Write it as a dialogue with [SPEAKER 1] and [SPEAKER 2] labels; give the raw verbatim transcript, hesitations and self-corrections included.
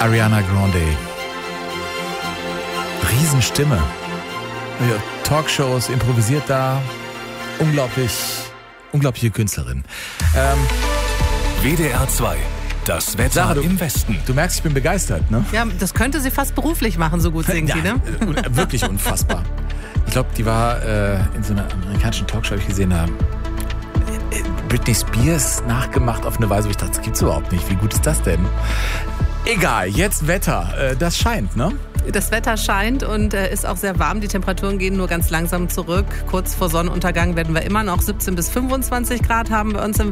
[SPEAKER 1] Ariana Grande. Riesenstimme. Ja, Talkshows, improvisiert da. Unglaublich, unglaubliche Künstlerin. Ähm,
[SPEAKER 2] W D R zwei. Das Wetter
[SPEAKER 1] Sarah, du,
[SPEAKER 2] im Westen.
[SPEAKER 1] Du merkst, ich bin begeistert, ne?
[SPEAKER 3] Ja, das könnte sie fast beruflich machen, so gut singt
[SPEAKER 1] ja,
[SPEAKER 3] sie, ne?
[SPEAKER 1] Wirklich unfassbar. Ich glaube, die war äh, in so einer amerikanischen Talkshow, habe ich gesehen, da Britney Spears nachgemacht auf eine Weise, wo ich dachte, das gibt's überhaupt nicht. Wie gut ist das denn? Egal, jetzt Wetter. Äh, das scheint, ne?
[SPEAKER 3] Das Wetter scheint und äh, ist auch sehr warm. Die Temperaturen gehen nur ganz langsam zurück. Kurz vor Sonnenuntergang werden wir immer noch siebzehn bis fünfundzwanzig Grad haben bei uns im